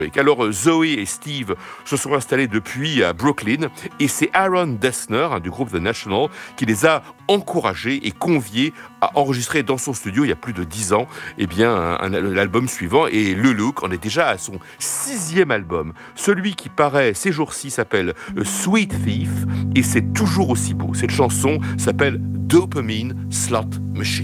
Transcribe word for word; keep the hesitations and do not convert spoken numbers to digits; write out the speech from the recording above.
Alors Zoé et Steve se sont installés depuis à Brooklyn et c'est Aaron Dessner hein, du groupe The National qui les a encouragés et conviés à enregistrer dans son studio il y a plus de dix ans eh bien, un, un, l'album suivant. Et le Look en est déjà à son sixième album. Celui qui paraît ces jours-ci s'appelle Sweet Thief et c'est toujours aussi beau. Cette chanson s'appelle Dopamine Slot Machine.